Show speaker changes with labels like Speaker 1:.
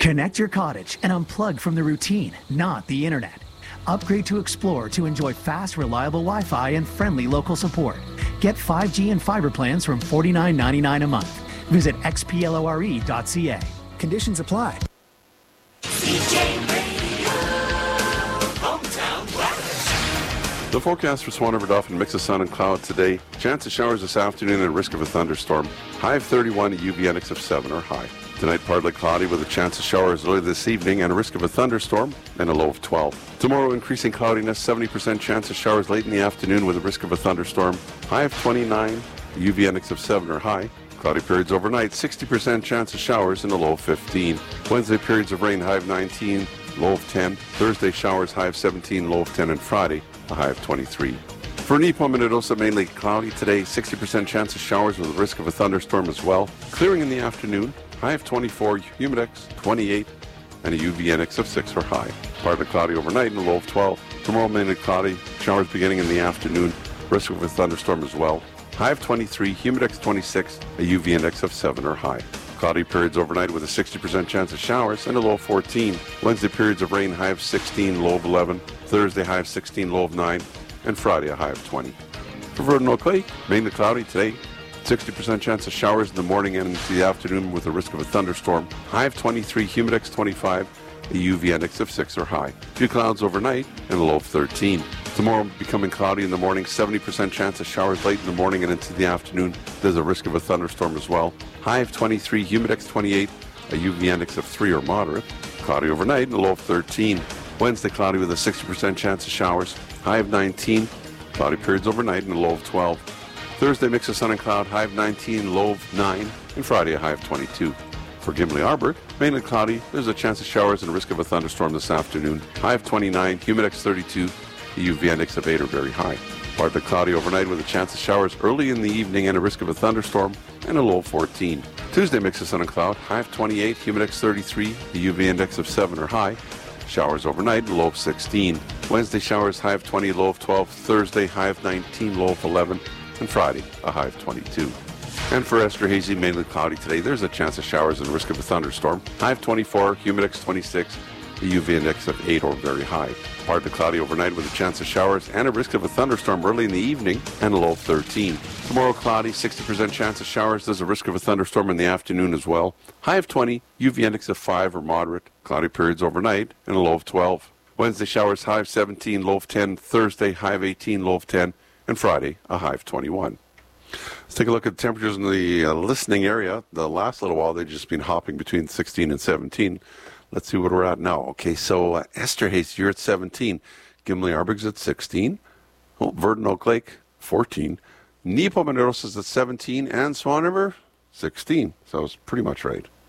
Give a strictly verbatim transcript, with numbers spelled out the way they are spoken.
Speaker 1: Connect your cottage and unplug from the routine, not the internet. Upgrade to Explore to enjoy fast, reliable Wi-Fi and friendly local support. Get five G and fiber plans from forty-nine ninety-nine a month. Visit x p l o r e dot c a. Conditions apply.
Speaker 2: C J Radio, hometown weather.
Speaker 3: The forecast for Swan River Dauphin, mix of sun and cloud today. Chance of showers this afternoon and risk of a thunderstorm. High of thirty-one, a U V index of seven or high. Tonight, partly cloudy with a chance of showers early this evening and a risk of a thunderstorm and a low of twelve. Tomorrow, increasing cloudiness, seventy percent chance of showers late in the afternoon with a risk of a thunderstorm. High of twenty-nine, a U V index of seven or high. Cloudy periods overnight, sixty percent chance of showers and a low of fifteen. Wednesday, periods of rain, high of nineteen, low of ten. Thursday, showers, high of seventeen, low of ten. And Friday, a high of twenty-three. For Nipo Minnedosa, mainly cloudy today, sixty percent chance of showers with a risk of a thunderstorm as well. Clearing in the afternoon, high of twenty-four, humidex twenty-eight, and a U V index of six or high. Partly cloudy overnight and a low of twelve. Tomorrow, mainly cloudy, showers beginning in the afternoon, risk of a thunderstorm as well. High of twenty-three, humidex twenty-six, a U V index of seven or high. Cloudy periods overnight with a sixty percent chance of showers and a low of fourteen. Wednesday, periods of rain, high of sixteen, low of eleven. Thursday, high of sixteen, low of nine. And Friday, a high of twenty. For Verdun Oak Lake, mainly cloudy today. sixty percent chance of showers in the morning and into the afternoon with a risk of a thunderstorm. High of twenty-three, humidex twenty-five, a U V index of six or high. Few clouds overnight and a low of thirteen. Tomorrow, becoming cloudy in the morning, seventy percent chance of showers late in the morning and into the afternoon. There's a risk of a thunderstorm as well. High of twenty-three, humidex twenty-eight, a U V index of three or moderate. Cloudy overnight and a low of thirteen. Wednesday, cloudy with a sixty percent chance of showers. High of nineteen, cloudy periods overnight and a low of twelve. Thursday, mix of sun and cloud, high of nineteen, low of nine. And Friday, a high of twenty-two. For Gimli Arbor, mainly cloudy. There's a chance of showers and a risk of a thunderstorm this afternoon. High of twenty-nine, humidex thirty-two, a U V index of eight or very high. Partly cloudy overnight with a chance of showers early in the evening and a risk of a thunderstorm and a low of fourteen. Tuesday, mix of sun and cloud, high of twenty-eight, humidex thirty-three, a U V index of seven or high. Showers overnight, low of sixteen. Wednesday, showers, high of twenty, low of twelve. Thursday, high of nineteen, low of eleven. And Friday, a high of twenty-two. And for Esterhazy, mainly cloudy today. There's a chance of showers and a risk of a thunderstorm. High of twenty-four, humidex twenty-six, a U V index of eight or very high. Partly cloudy overnight with a chance of showers and a risk of a thunderstorm early in the evening and a low of thirteen. Tomorrow, cloudy, sixty percent chance of showers. There's a risk of a thunderstorm in the afternoon as well. High of twenty, U V index of five or moderate. Cloudy periods overnight and a low of twelve. Wednesday, showers, high of seventeen, low of ten. Thursday, high of eighteen, low of ten. And Friday, a high of twenty-one. Let's take a look at the temperatures in the uh, listening area. The last little while, they've just been hopping between sixteen and seventeen. Let's see what we're at now. Okay, so uh, Esterhazy, you're at seventeen. Gimli Arbig's at sixteen. Oh, Verdun Oak Lake, fourteen. Nipo Minnedosa is at seventeen. And Swan River, sixteen. So it's pretty much right.